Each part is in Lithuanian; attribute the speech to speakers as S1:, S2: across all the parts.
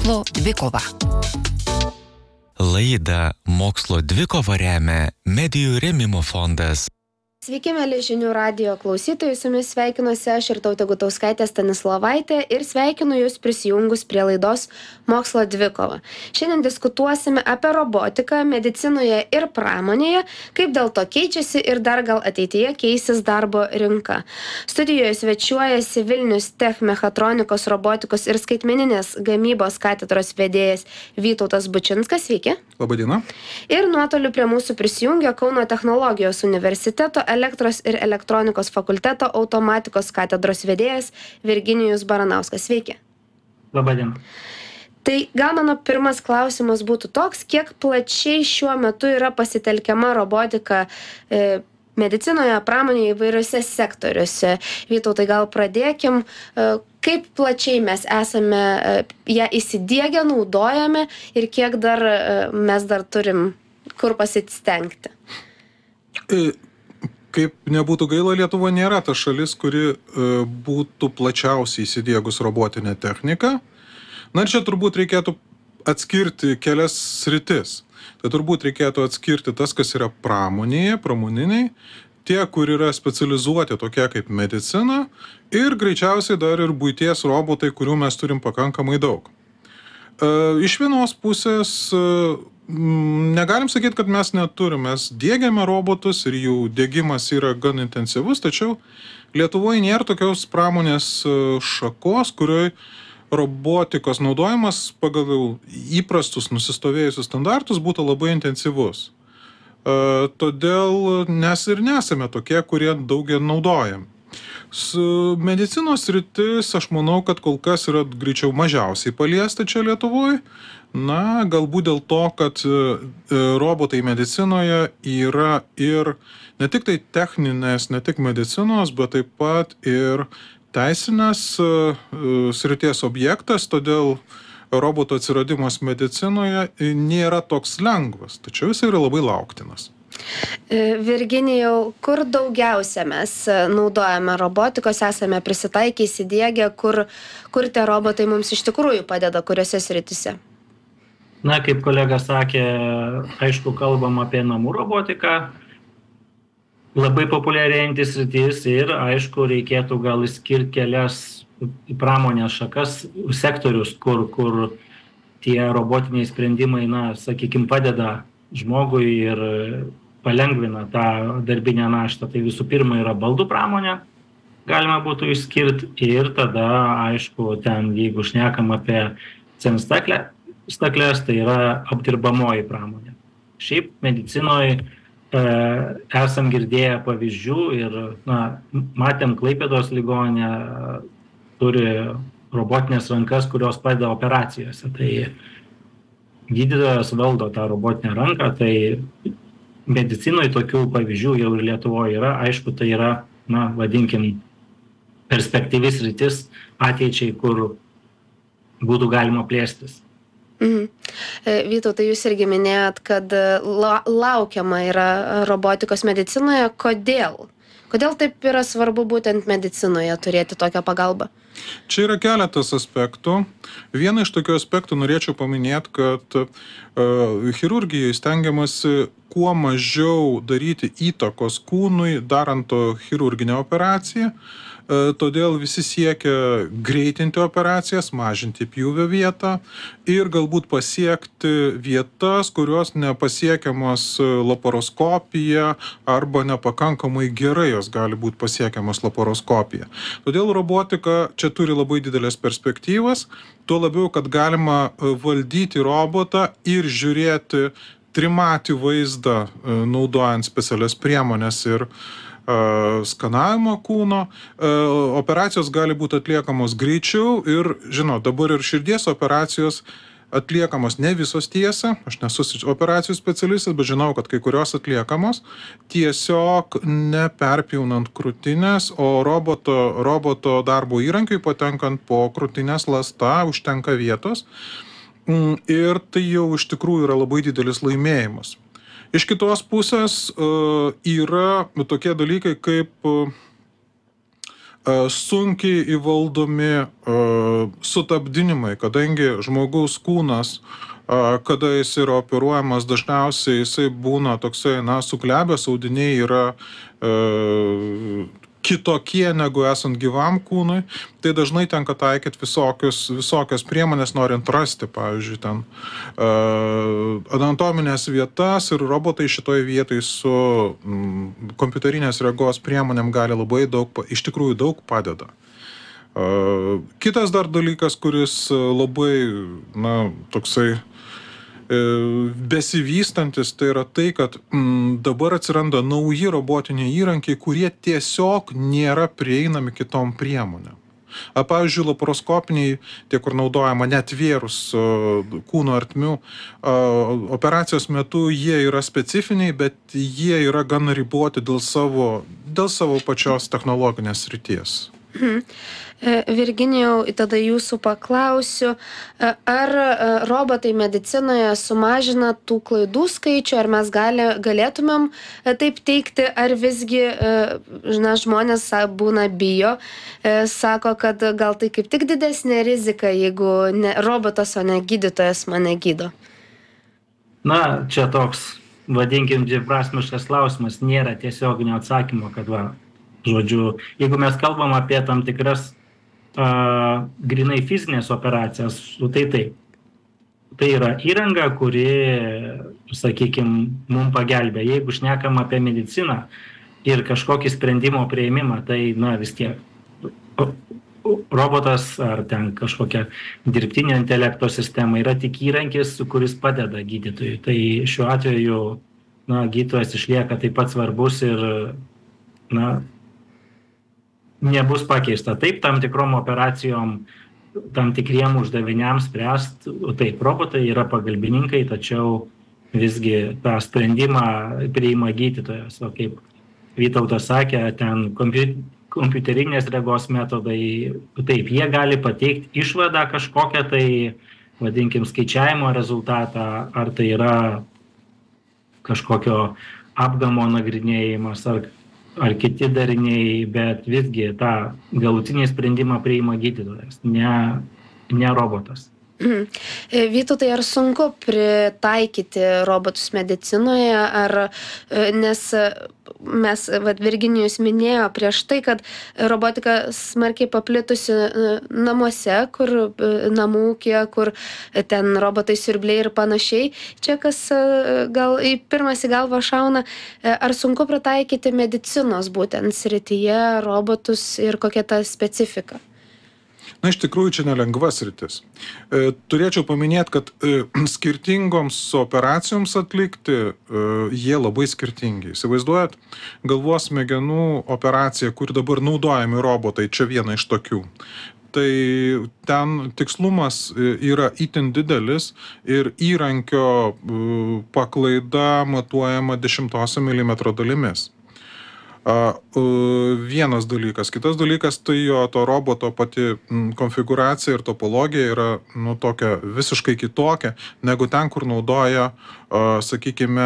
S1: Mokslo dvikova.
S2: Laidą Mokslo dvikova remia Medijų rėmimo fondas.
S3: Sveiki, mėly žinių radijo klausytojai, su jumis sveikinuosi aš Irtautė Gutauskaitė Stanislovaitė ir sveikinu jūs prisijungus prie laidos Mokslo dvikova. Šiandien diskutuosime apie robotiką medicinoje ir pramonėje, kaip dėl to keičiasi ir dar gal ateityje keisis darbo rinka. Studijoje svečiuojasi Vilnius Tech mechatronikos, robotikos ir skaitmeninės gamybos katedros vedėjas Vytautas Bučinskas. Sveiki.
S4: Labadiena.
S3: Ir nuotoliu prie mūsų prisijungia Kauno technologijos universiteto elektros ir elektronikos fakulteto automatikos katedros vedėjas Virginijus Baranauskas. Sveiki.
S5: Labadiena.
S3: Tai gal mano pirmas klausimas būtų toks, kiek plačiai šiuo metu yra pasitelkiama robotika medicinoje, pramonėje įvairiuose sektoriuose. Vytautai, gal pradėkim, kaip plačiai mes esame ją įsidiegę, naudojame ir kiek dar mes dar turim kur pasistengti.
S4: Kaip nebūtų gaila, Lietuva nėra ta šalis, kuri būtų plačiausiai įsidiegus robotinę techniką. Na ir čia turbūt reikėtų atskirti kelias sritis. Tai turbūt reikėtų atskirti tas, kas yra pramoniniai, tie, kur yra specializuoti tokie kaip medicina ir greičiausiai dar ir buities robotai, kurių mes turim pakankamai daug. Iš vienos pusės negalim sakyti, kad mes neturim. Mes diegiame robotus ir jų diegimas yra gan intensyvus, tačiau Lietuvoje nėra tokios pramonės šakos, kurioje robotikos naudojimas pagal įprastus nusistovėjusius standartus būtų labai intensyvus. Todėl mes ir nesame tokie, kurie daugiau naudojam. Su medicinos sritis, aš manau, kad kol kas yra greičiau mažiausiai paliesta čia Lietuvoje. Na, galbūt dėl to, kad robotai medicinoje yra ir ne tik tai techninės, ne tik medicinos, bet taip pat ir teisinės srities objektas, todėl roboto atsiradimas medicinoje nėra toks lengvas, tačiau jis yra labai lauktinas.
S3: Virginijau, kur daugiausia mes naudojame robotikos, esame prisitaikę, įsidiegę, kur tie robotai mums iš tikrųjų padeda, kuriuose srityse?
S5: Na, kaip kolega sakė, aišku, kalbam apie namų robotiką, labai populiarėjantis sritis ir, aišku, reikėtų gal išskirti kelias pramonės šakas, sektorius, kur tie robotiniai sprendimai, na, sakykime, padeda žmogui ir palengvina tą darbinę naštą. Tai visų pirma yra baldų pramonė, galima būtų išskirti ir tada, aišku, ten, jeigu šnekam apie staklės, tai yra apdirbamoji pramonė. Šiaip medicinoje esam girdėję pavyzdžių ir, na, matėm Klaipėdos ligoninę, turi robotinės rankas, kurios padeda operacijose. Tai gydytojas valdo tą robotinę ranką, tai medicinoje tokių pavyzdžių jau ir Lietuvoje yra. Aišku, tai yra, na, vadinkim, perspektyvis sritis ateičiai, kur būtų galima plėstis.
S3: Vytautai, jūs irgi minėjot, kad laukiama yra robotikos medicinoje. Kodėl? Kodėl taip yra svarbu būtent medicinoje turėti tokią pagalbą?
S4: Čia yra keletas aspektų. Vieną iš tokių aspektų norėčiau paminėti, kad chirurgijoje stengiamasi kuo mažiau daryti įtakos kūnui, darant chirurginę operaciją. Todėl visi siekia greitinti operacijas, mažinti pjūvio vietą ir galbūt pasiekti vietas, kurios nepasiekiamos laparoskopija arba nepakankamai gerai jos gali būti pasiekiamos laparoskopija. Todėl robotika čia turi labai didelės perspektyvas, tuo labiau, kad galima valdyti robotą ir žiūrėti trimatį vaizdą, naudojant specialias priemonės ir skanavimo kūno. Operacijos gali būti atliekamos greičiau ir, dabar ir širdies operacijos atliekamos ne visos tiesa. Aš nesu operacijų specialistas, bet žinau, kad kai kurios atliekamos tiesiog neperpjaunant krūtinės, o roboto darbo įrankiui patenkant po krūtinės ląstą užtenka vietos. Ir tai jau iš tikrųjų yra labai didelis laimėjimas. Iš kitos pusės yra tokie dalykai kaip sunkiai įvaldomi sutapdinimai, kadangi žmogaus kūnas, kada jis yra operuojamas, dažniausiai jisai būna toksai, suklebęs, audiniai yra kitokie negu esant gyvam kūnui, tai dažnai tenka taikyti visokias priemonės, norint rasti, pavyzdžiui, ten anatominės vietas, ir robotai šitoje vietoje su kompiuterinės regos priemonėm gali labai iš tikrųjų daug padeda. Kitas dar dalykas, kuris labai, toksai besivystantis, tai yra tai, kad dabar atsiranda nauji robotiniai įrankiai, kurie tiesiog nėra prieinami kitom priemonėm. Pavyzdžiui, laparoskopiniai, tie, kur naudojama netvėrus kūno ertmių, operacijos metu jie yra specifiniai, bet jie yra gana riboti dėl savo pačios technologinės srities.
S3: Virginijau, tada jūsų paklausiu, ar robotai medicinoje sumažina tų klaidų skaičių, ar mes galėtumėm taip teikti, ar visgi žmonės būna bijo, sako, kad gal tai kaip tik didesnė rizika, jeigu ne robotas, o ne gydytojas mane gydo?
S5: Čia toks, vadinkim, dviprasmiškas klausimas, nėra tiesioginio atsakymo, kad žodžiu, jeigu mes kalbam apie tam tikras grinai fizinės operacijas, tai taip. Tai yra įranga, kuri, sakykime, mums pagelbė. Jeigu šnekam apie mediciną ir kažkokį sprendimo priėmimą, tai, vis tiek robotas ar ten kažkokia dirbtinio intelekto sistema yra tik įrankis, kuris padeda gydytojui. Tai šiuo atveju, gydytojas išlieka taip pat svarbus ir, nebus pakeista. Taip, tam tikrom operacijom, tam tikriem uždaviniams spręst, taip, robotai yra pagalbininkai, tačiau visgi tą sprendimą priima gydytojas. O kaip Vytautas sakė, ten kompiuterinės regos metodai, taip, jie gali pateikti išvadą kažkokią, tai vadinkim skaičiavimo rezultatą, ar tai yra kažkokio apgamo nagrinėjimas, ar kiti dariniai, bet visgi tą galutinį sprendimą priima gydytojas, ne robotas.
S3: Vytautai, ar sunku pritaikyti robotus medicinoje, nes mes, Virginijus minėjo prieš tai, kad robotika smarkiai paplitusi namuose, kur namų ūkyje, kur ten robotai siurbliai ir panašiai. Čia kas gal pirmas į galvą šauna, ar sunku pritaikyti medicinos būtent srityje robotus ir kokia ta specifika?
S4: Iš tikrųjų, čia nelengva sritis. Turėčiau paminėti, kad skirtingoms operacijoms atlikti jie labai skirtingi. Įsivaizduojat, galvos smegenų operacija, kur dabar naudojami robotai, čia viena iš tokių. Tai ten tikslumas yra itin didelis ir įrankio paklaida matuojama 10 milimetro dalimis. Vienas dalykas. Kitas dalykas, tai jo to roboto pati konfiguracija ir topologija yra tokia visiškai kitokia, negu ten, kur naudoja, sakykime,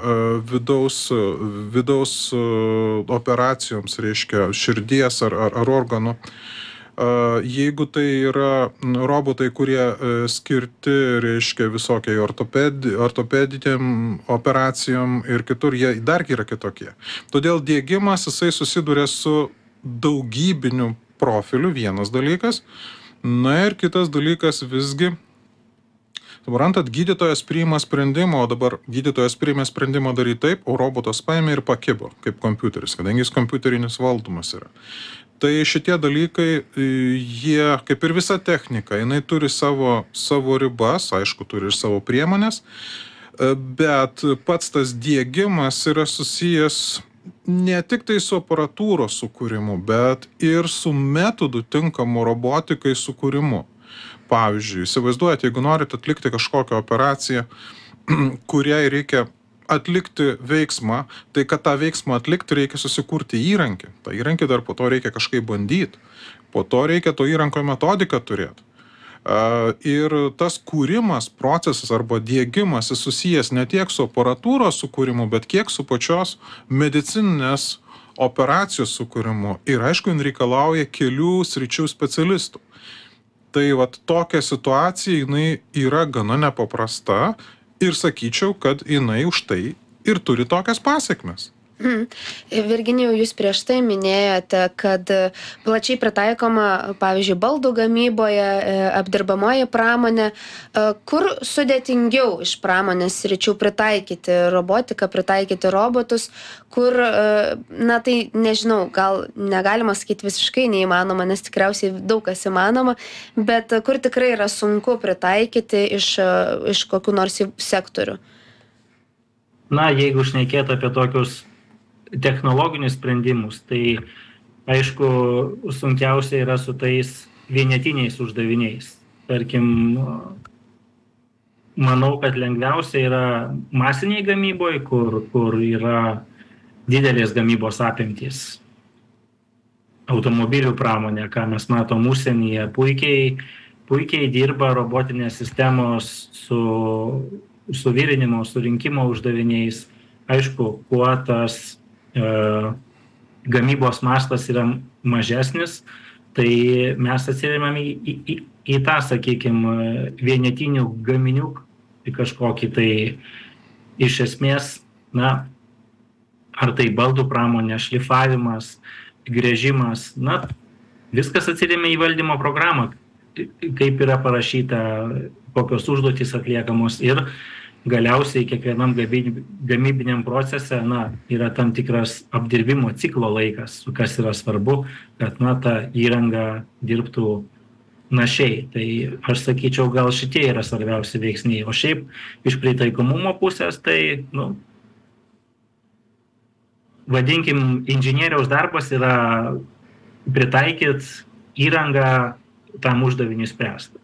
S4: vidaus operacijoms, reiškia, širdies ar organų. Jeigu tai yra robotai, kurie skirti, reiškia, visokiai ortopediniam operacijom ir kitur, jie dar yra kitokie. Todėl diegimas, jisai susiduria su daugybiniu profiliu, vienas dalykas. Ir kitas dalykas visgi, suprantat, gydytojas priima sprendimą, o dabar gydytojas priima sprendimą daryti taip, o robotas paėmė ir pakibo, kaip kompiuteris, kadangi jis kompiuterinis valdomas yra. Tai šitie dalykai, jie, kaip ir visa technika, jinai turi savo ribas, aišku, turi ir savo priemonės, bet pats tas diegimas yra susijęs ne tik tai su aparatūros sukūrimu, bet ir su metodų tinkamu robotikai sukūrimu. Pavyzdžiui, įsivaizduojate, jeigu norite atlikti kažkokią operaciją, kuriai reikia atlikti veiksmą, tai kad tą veiksmą atlikti reikia susikurti įrankį. Ta įrankį dar po to reikia kažkaip bandyti. Po to reikia to įrankio metodiką turėti. Ir tas kūrimas, procesas arba diegimas susijęs ne tiek su aparatūros sukūrimu, bet kiek su pačios medicininės operacijos sukūrimu ir aišku, jin reikalauja kelių sričių specialistų. Tai vat tokia situacija, jinai yra gana nepaprasta ir sakyčiau, kad jinai už tai ir turi tokias pasekmes.
S3: Virginijau, jūs prieš tai minėjote, kad plačiai pritaikoma, pavyzdžiui, baldų gamyboje, apdirbamoji pramonė. Kur sudėtingiau iš pramonės sričių pritaikyti robotiką, pritaikyti robotus, kur, na tai nežinau, gal negalima sakyti visiškai neįmanoma, nes tikriausiai daug kas įmanoma, bet kur tikrai yra sunku pritaikyti iš kokių nors sektorių?
S5: Na, jeigu šnekėtų apie tokius technologinius sprendimus, tai aišku, sunkiausia yra su tais vienetiniais uždaviniais. Tarkim, manau, kad lengviausia yra masiniai gamyboje, kur yra didelės gamybos apimtys. Automobilių pramonė, ką mes matom užsienyje, puikiai dirba robotinės sistemos su suvirinimo, surinkimo uždaviniais. Aišku, kuo tas gamybos mastas yra mažesnis, tai mes atsiremiam į tą, sakykime, vienetinių gaminių, į kažkokį tai iš esmės, na, ar tai baldų pramonė, šlifavimas, gręžimas, na, viskas atsiremia į valdymo programą, kaip yra parašyta, kokios užduotys atliekamos ir galiausiai kiekvienam gamybiniam procese, na, yra tam tikras apdirbimo ciklo laikas, kas yra svarbu, kad, na, ta įranga dirbtų našiai. Tai aš sakyčiau, gal šitie yra svarbiausi veiksniai. O šiaip iš pritaikomumo pusės, tai, nu, vadinkim, inžinieriaus darbas yra pritaikyti įrangą tam uždaviniui spręsti.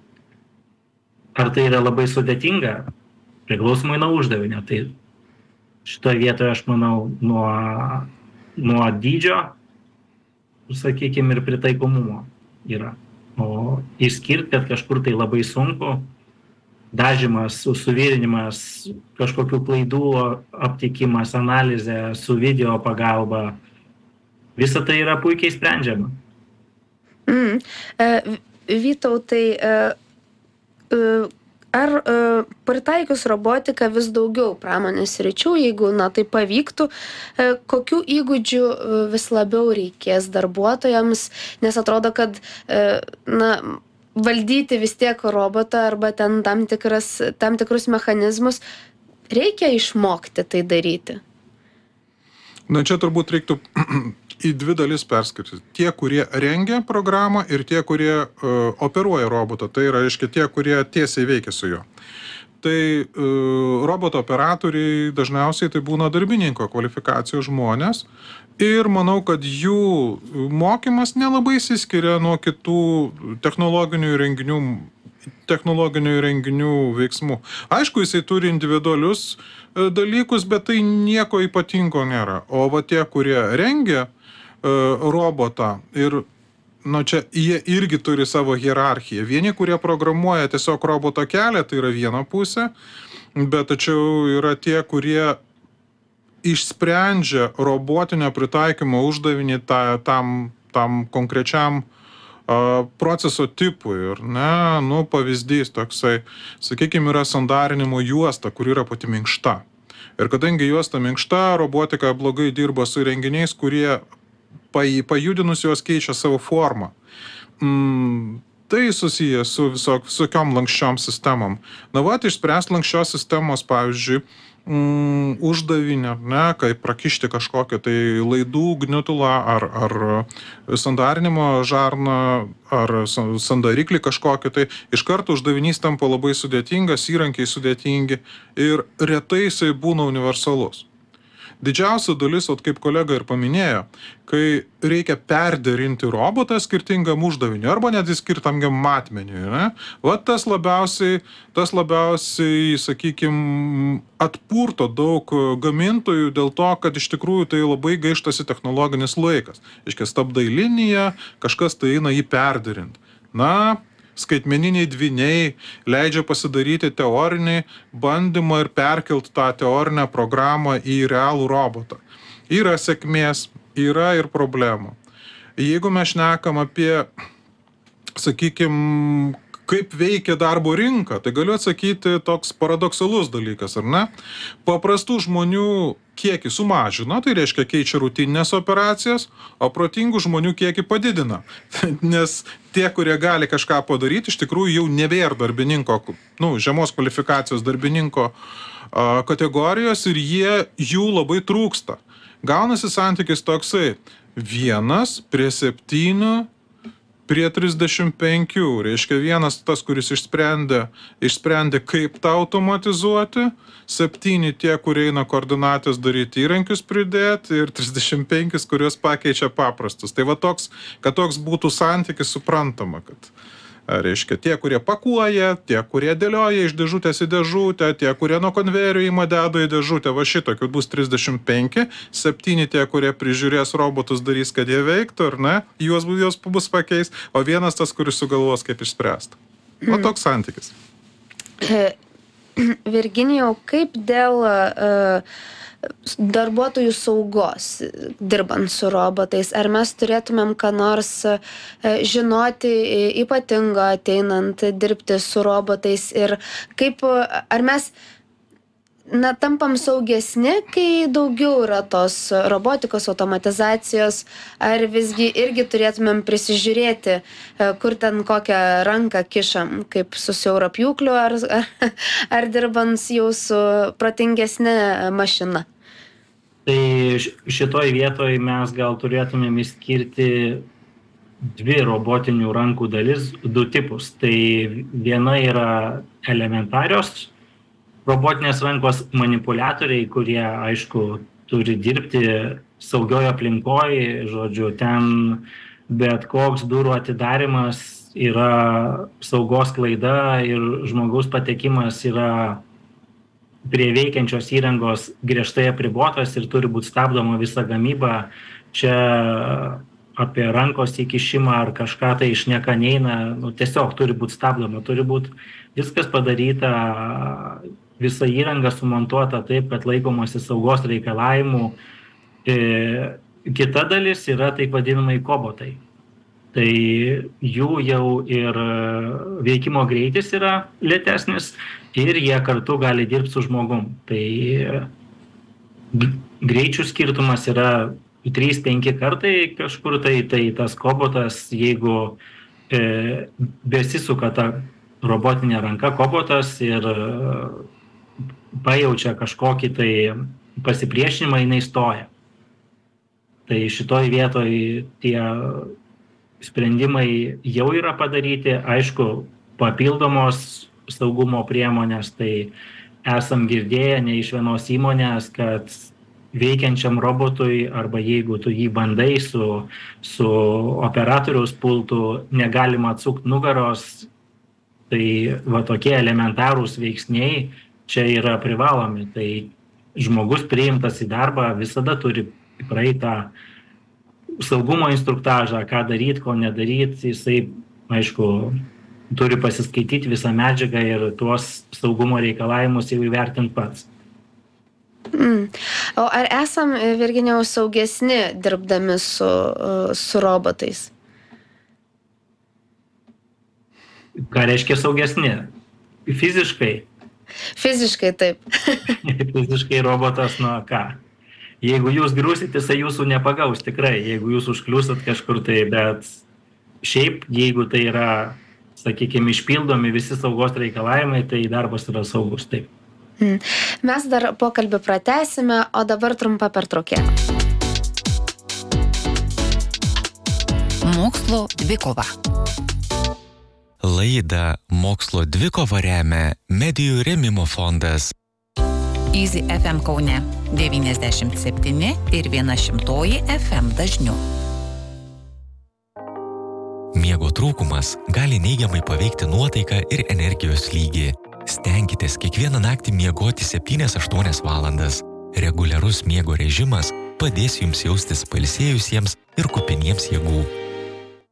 S5: Ar tai yra labai sudėtinga? Priklausomai nuo uždavinio. Tai šitoje vietoje, aš manau, nuo dydžio, sakykime, ir pritaikomumo yra. O išskirti, kad kažkur tai labai sunku, dažymas, suvirinimas, kažkokių klaidų aptikimas, analizė su video pagalba, visa tai yra puikiai sprendžiama.
S3: Vytautai, ar pritaikius robotiką vis daugiau pramonės sričių, jeigu, na, tai pavyktų, kokių įgūdžių vis labiau reikės darbuotojams, nes atrodo, kad, na, valdyti vis tiek robotą arba ten tam tikrus mechanizmus reikia išmokti tai daryti?
S4: Na, čia turbūt reiktų į dvi dalis perskirstyti. Tie, kurie rengia programą ir tie, kurie operuoja robotą. Tai yra, reiškia, tie, kurie tiesiai veikia su juo. Tai roboto operatoriai dažniausiai tai būna darbininko kvalifikacijos žmonės. Ir manau, kad jų mokymas nelabai išsiskiria nuo kitų technologinių įrenginių veiksmų. Aišku, jisai turi individualius dalykus, bet tai nieko ypatingo nėra. O va tie, kurie rengia robotą ir, nu, čia jie irgi turi savo hierarchiją. Vieni, kurie programuoja tiesiog roboto kelią, tai yra viena pusė, bet tačiau yra tie, kurie išsprendžia robotinio pritaikymo uždavinį tam konkrečiam proceso tipui. Ir, ne, nu, pavyzdys toksai, sakykime, yra sandarinimo juosta, kur yra pati minkšta. Ir kadangi juosta minkšta, robotika blogai dirba su įrenginiais, kurie pajudinus juos keičia savo formą. Tai susiję su visokiom lankščiom sistemom. Na, va, išspręs lankščios sistemos, pavyzdžiui, uždavinį, ne, kaip prakišti kažkokią tai laidų gniutulą ar sandarinimo žarną ar sandariklį kažkokį, tai iš karto uždavinys tampa labai sudėtingas, įrankiai sudėtingi ir retai jisai būna universalus. Didžiausia dalis, kaip kolega ir paminėjo, kai reikia perderinti robotą skirtingam uždaviniu arba netgi skirtam matmeniui, ne? Va tas labiausiai, sakykime, atpurto daug gamintojų dėl to, kad iš tikrųjų tai labai gaištasi technologinis laikas. Iškia, stabdai liniją, kažkas tai eina jį perderinti. Na, skaitmeniniai dvyniai leidžia pasidaryti teorinį bandymą ir perkelti tą teorinę programą į realų robotą. Yra sėkmės, yra ir problemų. Jeigu mes šnekam apie, sakykime, kaip veikia darbo rinka, tai galiu atsakyti toks paradoksalus dalykas, ar ne? Paprastų žmonių kiekį sumažino, tai reiškia keičia rutininės operacijas, o protingų žmonių kiekį padidina. Nes tie, kurie gali kažką padaryti, iš tikrųjų jau nebėra darbininko, žemos kvalifikacijos darbininko kategorijos ir jų labai trūksta. Gaunasi santykis toksai 1:7 prie 35, reiškia vienas tas, kuris išsprendė kaip tą automatizuoti, 7 tie, kurie eina koordinatės daryti įrankius pridėti ir 35, kuriuos pakeičia paprastus. Tai va toks, kad toks būtų santykis suprantama, kad reiškia tie, kurie pakuoja, tie, kurie dėlioja iš dėžutės į dėžutę, tie, kurie nuo konvejerio įma deda į dėžutę, va šitokių bus 35, 7 tie, kurie prižiūrės robotus, darys, kad jie veiktų, ar ne, juos bus pakeis, o vienas tas, kuris sugalvos, kaip išspręsti. O toks santykis.
S3: Virginijau, kaip dėl darbuotojų saugos dirbant su robotais? Ar mes turėtumėm ką nors žinoti ypatingo ateinant dirbti su robotais ir kaip, ar mes tampam saugesni, kai daugiau yra tos robotikos, automatizacijos, ar visgi irgi turėtumėm prisižiūrėti, kur ten kokią ranką kišam, kaip su siaurapjūkliu, ar dirbant jau su protingesnė mašina?
S5: Tai šitoj vietoj mes gal turėtumėm išskirti 2 robotinių rankų dalis, 2 tipus. Tai viena yra elementarios robotinės rankos manipuliatoriai, kurie, aišku, turi dirbti saugioje aplinkoje, žodžiu, ten bet koks durų atidarimas yra saugos klaida ir žmogaus patekimas yra prie veikiančios įrangos griežtai apribotas ir turi būti stabdoma visa gamyba. Čia apie rankos įkišimą ar kažką tai šneka neina, tiesiog turi būti stabdoma, turi būti viskas padaryta, visa įranga sumontuota taip, kad laikomasi saugos reikalavimų. Kita dalis yra taip vadinamai kobotai. Tai jų jau ir veikimo greitis yra lėtesnis ir jie kartu gali dirbti su žmogum. Tai greičių skirtumas yra 3-5 kartai kažkur, tai tas kobotas, jeigu besisuka ta robotinė ranka kobotas ir pajaučia kažkokį tai pasipriešinimą, jinai stoja. Tai šitoj vietoj tie sprendimai jau yra padaryti, aišku, papildomos saugumo priemonės, tai esam girdėję ne iš vienos įmonės, kad veikiančiam robotui arba jeigu tu jį bandai su operatoriaus pultu, negalima atsukti nugaros, tai va tokie elementarūs veiksniai čia yra privalomi. Tai žmogus priimtas į darbą visada turi praeitą saugumo instruktažą, ką daryti, ko nedaryti. Jisai, aišku, turi pasiskaityti visą medžiagą ir tuos saugumo reikalavimus jau įvertinti pats.
S3: O ar esam, Virginijau, saugesni dirbdami su robotais?
S5: Ką reiškia saugesni? Fiziškai?
S3: Fiziškai, taip.
S5: Fiziškai robotas, ką? Jeigu jūs griūsit, jisai jūsų nepagaus tikrai, jeigu jūs užkliūsat kažkur tai, bet šiaip, jeigu tai yra, sakykime, išpildomi visi saugos reikalavimai, tai darbas yra saugus, taip.
S3: Mes dar pokalbį pratęsime, o dabar trumpa pertraukėlė.
S1: Mokslo dvikova.
S2: Laidą Mokslo dvikova remia Medijų rėmimo fondas.
S1: Easy FM Kaune 97 ir 100 FM dažniu.
S2: Miego trūkumas gali neigiamai paveikti nuotaiką ir energijos lygį. Stenkitės kiekvieną naktį miegoti 7-8 valandas. Reguliarus miego režimas padės jums jaustis pailsėjusiems ir kupiniems jėgų.